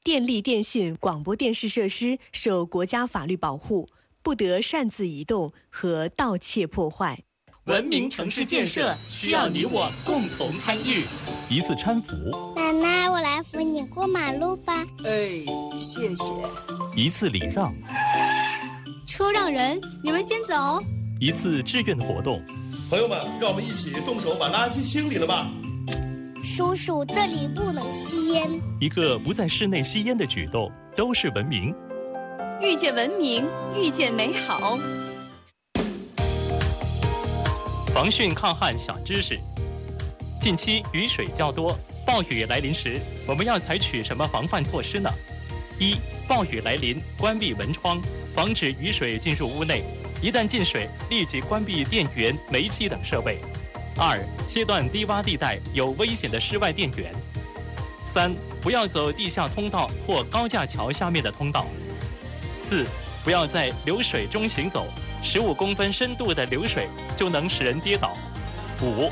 电力、电信、广播电视设施受国家法律保护，不得擅自移动和盗窃破坏。 文明城市建设需要你我共同参与。 一次搀扶， 奶奶，我来扶你过马路吧。 哎，谢谢。 一次礼让， 车让人，你们先走。 一次志愿活动， 朋友们，让我们一起动手把垃圾清理了吧。 叔叔，这里不能吸烟。 一个不在室内吸烟的举动，都是文明。 遇见文明，遇见美好。 防汛抗旱小知识：近期雨水较多，暴雨来临时，我们要采取什么防范措施呢？一、暴雨来临，关闭门窗，防止雨水进入屋内。一旦进水，立即关闭电源、煤气等设备。二、切断低洼地带有危险的室外电源。三、不要走地下通道或高架桥下面的通道。四、不要在流水中行走，15公分深度的流水就能使人跌倒。五、